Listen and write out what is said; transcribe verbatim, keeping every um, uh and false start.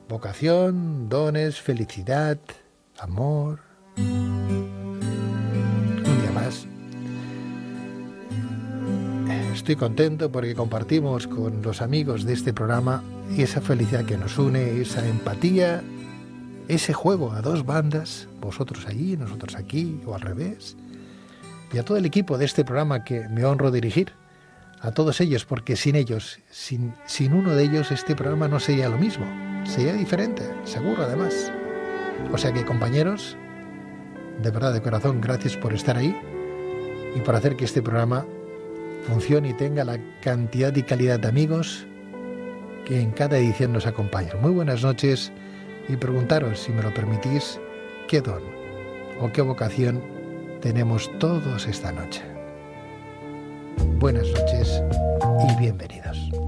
Vocación, dones, felicidad, amor. Un día más. Estoy contento porque compartimos con los amigos de este programa esa felicidad que nos une, esa empatía, ese juego a dos bandas, vosotros allí, nosotros aquí, o al revés, y a todo el equipo de este programa que me honro dirigir, a todos ellos, porque sin ellos, sin, sin uno de ellos, este programa no sería lo mismo, sería diferente, seguro además. O sea que, compañeros, de verdad, de corazón, gracias por estar ahí y por hacer que este programa funcione y tenga la cantidad y calidad de amigos que en cada edición nos acompañan. Muy buenas noches y preguntaros, si me lo permitís, qué don o qué vocación tenemos todos esta noche. Buenas noches y bienvenidos.